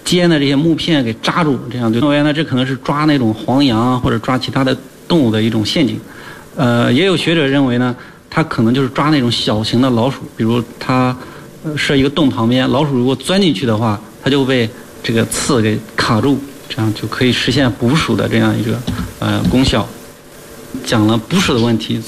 尖的这些木片给扎住，这样就认为呢这可能是抓那种黄羊啊或者抓其他的动物的一种陷阱。也有学者认为呢，它可能就是抓那种小型的老鼠，比如它设一个洞旁边，老鼠如果钻进去的话，它就被这个刺给卡住，这样就可以实现捕鼠的这样一个功效。讲了捕鼠的问题。